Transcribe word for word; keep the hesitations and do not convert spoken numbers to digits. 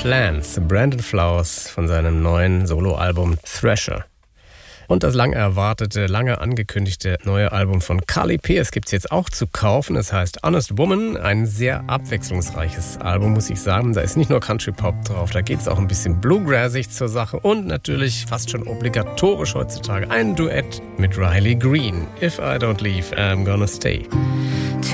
Plans, Brandon Flowers von seinem neuen Soloalbum Thrasher. Und das lang erwartete, lange angekündigte neue Album von Carly Pearce gibt es jetzt auch zu kaufen. Es heißt Honest Woman, ein sehr abwechslungsreiches Album, muss ich sagen. Da ist nicht nur Country Pop drauf, da geht es auch ein bisschen bluegrassig zur Sache und natürlich fast schon obligatorisch heutzutage ein Duett mit Riley Green. If I don't leave, I'm gonna stay.